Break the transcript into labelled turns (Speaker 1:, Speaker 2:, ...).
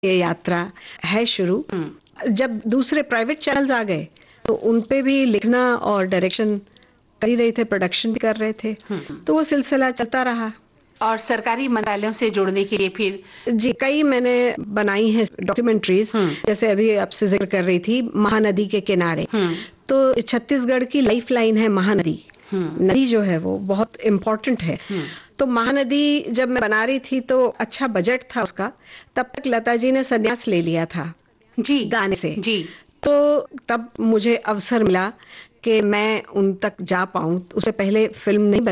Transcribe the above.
Speaker 1: ये यात्रा है शुरू। जब दूसरे प्राइवेट चैनल्स आ गए तो उन पे भी लिखना और डायरेक्शन कर ही रहे थे, प्रोडक्शन भी कर रहे थे, तो वो सिलसिला चलता रहा।
Speaker 2: और सरकारी मंत्रालयों से जुड़ने के लिए फिर
Speaker 1: जी कई मैंने बनाई हैं डॉक्यूमेंट्रीज, जैसे अभी आपसे जिक्र कर रही थी महानदी के किनारे, तो छत्तीसगढ़ की लाइफ लाइन है महानदी। नदी जो है वो बहुत इम्पोर्टेंट है। तो महानदी जब मैं बना रही थी तो अच्छा बजट था उसका, तब तक लता जी ने संन्यास ले लिया था
Speaker 2: जी
Speaker 1: गाने से।
Speaker 2: जी।
Speaker 1: तो तब मुझे अवसर मिला कि मैं उन तक जा पाऊं। उससे पहले फिल्म नहीं